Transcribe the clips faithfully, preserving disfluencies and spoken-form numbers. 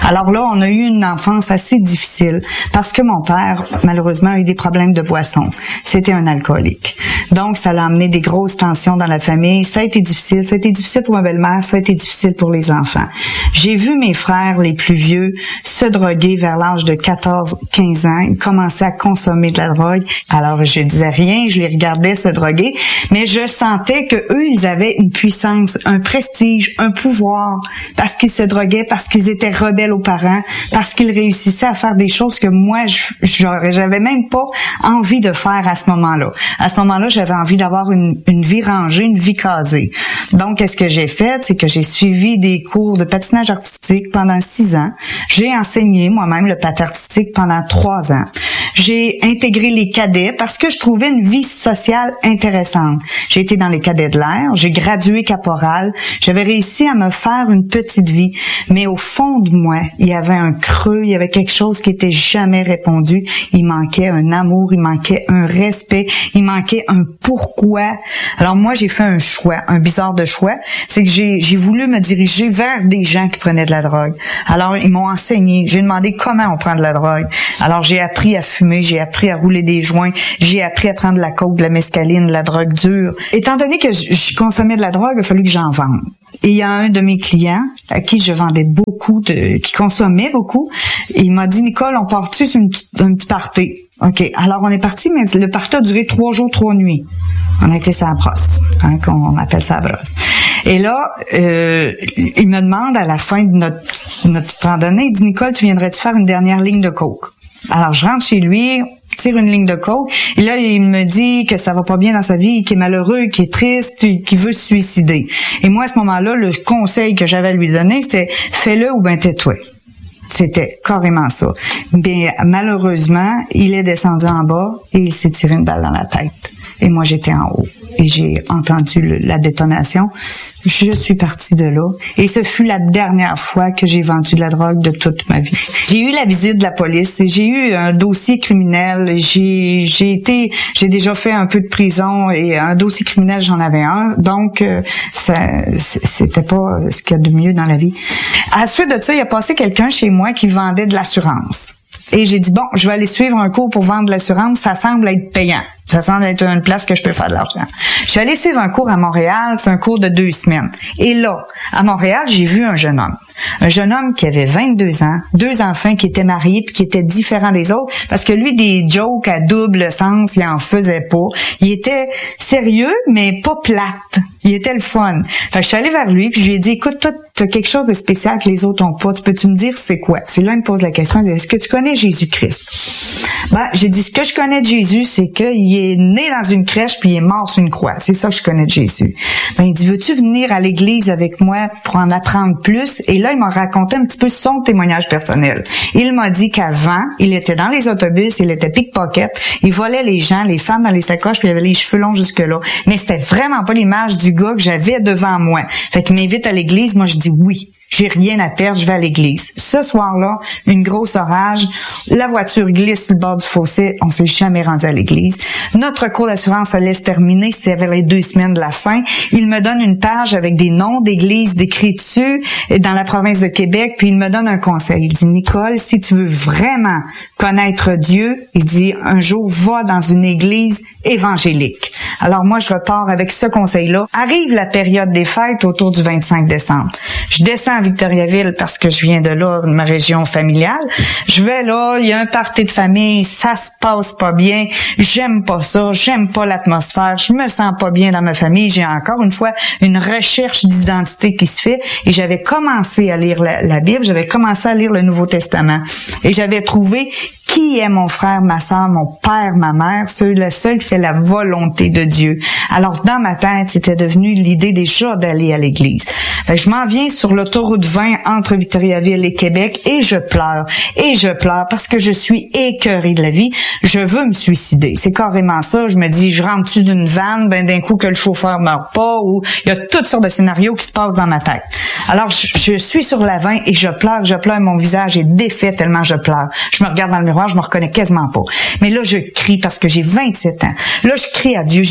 Alors là, on a eu une enfance assez difficile parce que mon père, malheureusement, a eu des problèmes de boisson. C'était un alcoolique. Donc, ça l'a amené des grosses tensions dans la famille. Ça a été difficile. Ça a été difficile pour ma belle-mère. Ça a été difficile pour les enfants. J'ai vu mes frères, les plus vieux, se droguer vers l'âge de quatorze quinze ans. Ils commençaient à consommer de la drogue. Alors, je disais rien. Je les regardais se droguer. Mais je sentais que eux, ils avaient une puissance, un prestige, un pouvoir parce qu'ils se droguaient, parce qu'ils étaient rebelles aux parents, parce qu'ils réussissaient à faire des choses que moi, je, j'avais même pas envie de faire à ce moment-là. À ce moment-là, j'avais envie d'avoir une, une vie rangée, une vie casée. Donc, qu'est-ce que j'ai fait? C'est que j'ai suivi des cours de patinage artistique pendant six ans. J'ai enseigné moi-même le patin artistique pendant trois ans. J'ai intégré les cadets parce que je trouvais une vie sociale intéressante. J'ai été dans les cadets de l'air, j'ai gradué caporal, j'avais réussi à me faire une petite vie, mais au fond de moi, il y avait un creux, il y avait quelque chose qui était jamais répondu. Il manquait un amour, il manquait un respect, il manquait un pourquoi. Alors moi, j'ai fait un choix, un bizarre de choix, c'est que j'ai, j'ai voulu me diriger vers des gens qui prenaient de la drogue. Alors, ils m'ont enseigné, j'ai demandé comment on prend de la drogue. Alors, j'ai appris à fumer, j'ai appris à rouler des joints, j'ai appris à prendre de la coke, de la mescaline, de la drogue dure. Étant donné que je, je consommais de la drogue, il a fallu que j'en vende. Et il y a un de mes clients à qui je vendais beaucoup, de, qui consommait beaucoup, et il m'a dit, Nicole, on part-tu sur une, un petit party? OK. Alors, on est parti, mais le party a duré trois jours, trois nuits. On a été sur la brosse, hein, qu'on appelle ça la brosse. Et là, euh, il me demande à la fin de notre, notre randonnée, il dit, Nicole, tu viendrais-tu faire une dernière ligne de coke? Alors, je rentre chez lui, tire une ligne de coke, et là, il me dit que ça va pas bien dans sa vie, qu'il est malheureux, qu'il est triste, qu'il veut se suicider. Et moi, à ce moment-là, le conseil que j'avais à lui donner, c'était « fais-le ou ben tais-toi ». C'était carrément ça. Mais malheureusement, il est descendu en bas et il s'est tiré une balle dans la tête. Et moi, j'étais en haut. Et j'ai entendu le, la détonation. Je suis partie de là. Et ce fut la dernière fois que j'ai vendu de la drogue de toute ma vie. J'ai eu la visite de la police. Et j'ai eu un dossier criminel. J'ai, j'ai été, j'ai déjà fait un peu de prison et un dossier criminel, j'en avais un. Donc, euh, ça, c'était pas ce qu'il y a de mieux dans la vie. À la suite de ça, il y a passé quelqu'un chez moi qui vendait de l'assurance. Et j'ai dit, bon, je vais aller suivre un cours pour vendre de l'assurance. Ça semble être payant. Ça semble être une place que je peux faire de l'argent. Je suis allée suivre un cours à Montréal. C'est un cours de deux semaines. Et là, à Montréal, j'ai vu un jeune homme. Un jeune homme qui avait vingt-deux ans, deux enfants, qui étaient mariés puis qui étaient différents des autres. Parce que lui, des jokes à double sens, il en faisait pas. Il était sérieux, mais pas plate. Il était le fun. Fait que je suis allée vers lui puis je lui ai dit, écoute, toi, t'as quelque chose de spécial que les autres ont pas. Tu peux-tu me dire c'est quoi? C'est là, il me pose la question, est-ce que tu connais Jésus-Christ? Ben, j'ai dit, ce que je connais de Jésus, c'est qu'il est né dans une crèche puis il est mort sur une croix. C'est ça que je connais de Jésus. Ben, il dit, veux-tu venir à l'église avec moi pour en apprendre plus? Et là, il m'a raconté un petit peu son témoignage personnel. Il m'a dit qu'avant, il était dans les autobus, il était pickpocket, il volait les gens, les femmes dans les sacoches puis il avait les cheveux longs jusque-là. Mais c'était vraiment pas l'image du gars que j'avais devant moi. Fait qu'il m'invite à l'église, moi je dis oui. J'ai rien à perdre, je vais à l'église. Ce soir-là, une grosse orage, la voiture glisse sur le bord du fossé, on s'est jamais rendu à l'église. Notre cours d'assurance allait se terminer, c'était vers les deux semaines de la fin. Il me donne une page avec des noms d'églises décrits dessus dans la province de Québec, puis il me donne un conseil. Il dit, Nicole, si tu veux vraiment connaître Dieu, il dit, un jour, va dans une église évangélique. Alors moi, je repars avec ce conseil-là. Arrive la période des fêtes autour du vingt-cinq décembre. Je descends à Victoriaville parce que je viens de là, de ma région familiale. Je vais là, il y a un party de famille, ça se passe pas bien, j'aime pas ça, j'aime pas l'atmosphère, je me sens pas bien dans ma famille. J'ai encore une fois une recherche d'identité qui se fait et j'avais commencé à lire la, la Bible, j'avais commencé à lire le Nouveau Testament et j'avais trouvé qui est mon frère, ma sœur, mon père, ma mère, c'est le seul qui fait la volonté de Dieu. Alors, dans ma tête, c'était devenu l'idée déjà d'aller à l'église. Fait que je m'en viens sur l'autoroute vingt entre Victoriaville et Québec et je pleure. Et je pleure parce que je suis écœurée de la vie. Je veux me suicider. C'est carrément ça. Je me dis, je rentre-tu d'une vanne, ben d'un coup que le chauffeur meurt pas, ou il y a toutes sortes de scénarios qui se passent dans ma tête. Alors, je, je suis sur la vingt et je pleure, je pleure. Mon visage est défait tellement je pleure. Je me regarde dans le miroir, je me reconnais quasiment pas. Mais là, je crie parce que j'ai vingt-sept ans. Là, je crie à Dieu. J'ai dit,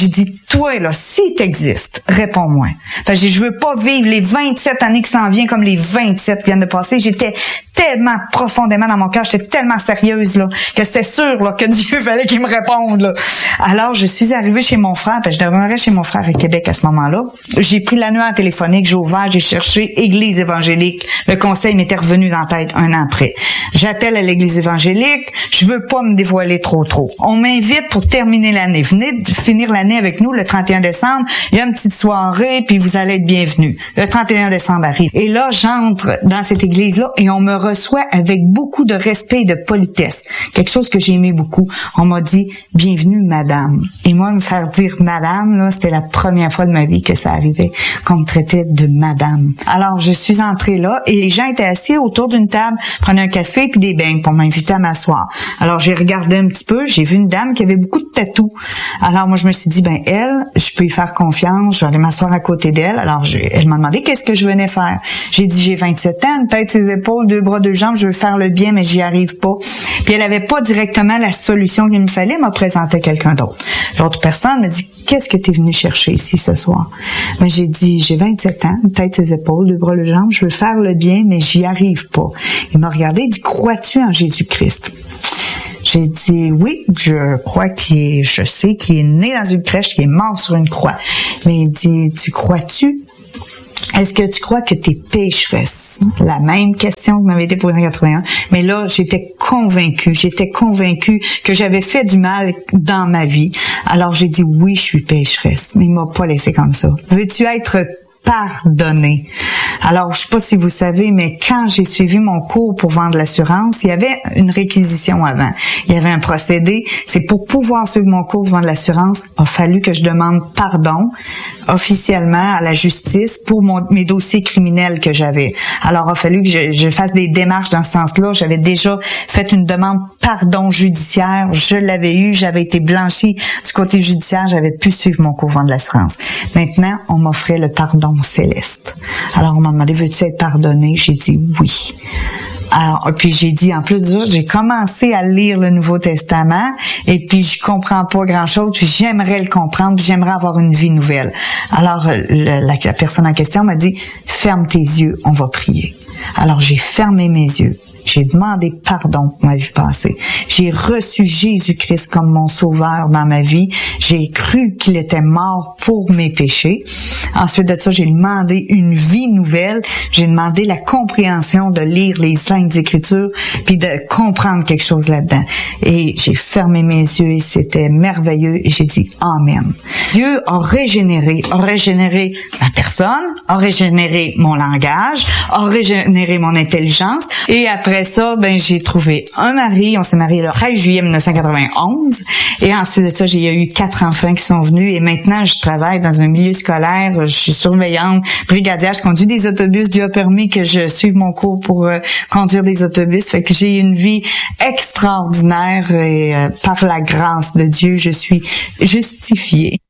toi, là, si t'existes, réponds-moi. Fait que j'ai dit, je veux pas vivre les vingt-sept années qui s'en viennent comme les vingt-sept qui viennent de passer. J'étais tellement profondément dans mon cœur, j'étais tellement sérieuse, là, que c'était sûr, là, que Dieu fallait qu'il me réponde, là. Alors, je suis arrivée chez mon frère, puis je demeurais chez mon frère à Québec à ce moment-là. J'ai pris l'annuaire téléphonique, j'ai ouvert, j'ai cherché Église évangélique. Le conseil m'était revenu dans la tête un an après. J'appelle à l'Église évangélique, je veux pas me dévoiler trop trop. On m'invite pour terminer l'année. Venez de finir l'année avec nous le trente et un décembre. Il y a une petite soirée, puis vous allez être bienvenus. Le trente et un décembre arrive. Et là, j'entre dans cette église-là et on me reçoit avec beaucoup de respect et de politesse. Quelque chose que j'ai aimé beaucoup. On m'a dit « Bienvenue, madame ». Et moi, me faire dire « madame », là, c'était la première fois de ma vie que ça arrivait, qu'on me traitait de madame. Alors, je suis entrée là et les gens étaient assis autour d'une table, prenaient un café puis des beignes pour m'inviter à m'asseoir. Alors, j'ai regardé un petit peu, j'ai vu une dame qui avait beaucoup de tatous. Alors, moi, je me suis dit, ben elle, je peux y faire confiance, je vais aller m'asseoir à côté d'elle. Alors, je, elle m'a demandé qu'est-ce que je venais faire. J'ai dit, j'ai vingt-sept ans, une tête, ses épaules, deux bras, deux jambes, je veux faire le bien, mais j'y arrive pas. Puis elle avait pas directement la solution qu'il me fallait, elle m'a présenté quelqu'un d'autre. L'autre personne me dit, qu'est-ce que tu es venu chercher ici ce soir? Ben, j'ai dit, j'ai vingt-sept ans, une tête, ses épaules, deux bras, deux jambes, je veux faire le bien, mais j'y arrive pas. Il m'a regardé, il dit, crois-tu en Jésus-Christ? J'ai dit, oui, je crois qu'il est, je sais qu'il est né dans une crèche, qu'il est mort sur une croix. Mais il dit, tu crois-tu? Est-ce que tu crois que t'es pécheresse? La même question que m'avait été posée en quatre-vingt-un. Mais là, j'étais convaincue, j'étais convaincue que j'avais fait du mal dans ma vie. Alors j'ai dit, oui, je suis pécheresse. Mais il m'a pas laissé comme ça. Veux-tu être pardonné? Alors, je sais pas si vous savez, mais quand j'ai suivi mon cours pour vendre l'assurance, il y avait une réquisition avant. Il y avait un procédé. C'est pour pouvoir suivre mon cours pour vendre l'assurance, il a fallu que je demande pardon officiellement à la justice pour mon, mes dossiers criminels que j'avais. Alors, il a fallu que je, je fasse des démarches dans ce sens-là. J'avais déjà fait une demande pardon judiciaire. Je l'avais eu. J'avais été blanchie du côté judiciaire. J'avais pu suivre mon cours pour vendre l'assurance. Maintenant, on m'offrait le pardon céleste. Alors, on m'a demandé, veux-tu être pardonné? J'ai dit oui. Alors, puis j'ai dit, en plus de ça, j'ai commencé à lire le Nouveau Testament et puis je comprends pas grand-chose, puis j'aimerais le comprendre, puis j'aimerais avoir une vie nouvelle. Alors, le, la, la personne en question m'a dit, ferme tes yeux, on va prier. Alors, j'ai fermé mes yeux. J'ai demandé pardon pour ma vie passée. J'ai reçu Jésus-Christ comme mon sauveur dans ma vie. J'ai cru qu'il était mort pour mes péchés. Ensuite de ça, j'ai demandé une vie nouvelle. J'ai demandé la compréhension de lire les Saintes Écritures puis de comprendre quelque chose là-dedans. Et j'ai fermé mes yeux et c'était merveilleux. Et j'ai dit Amen. Dieu a régénéré, a régénéré ma personne, a régénéré mon langage, a régénéré mon intelligence. Et après ça, ben j'ai trouvé un mari. On s'est marié le treize juillet mille neuf cent quatre-vingt-onze. Et ensuite de ça, j'ai eu quatre enfants qui sont venus. Et maintenant, je travaille dans un milieu scolaire. Je suis surveillante, brigadière. Je conduis des autobus. Dieu a permis que je suive mon cours pour euh, conduire des autobus. Fait que j'ai une vie extraordinaire et euh, par la grâce de Dieu, je suis justifiée.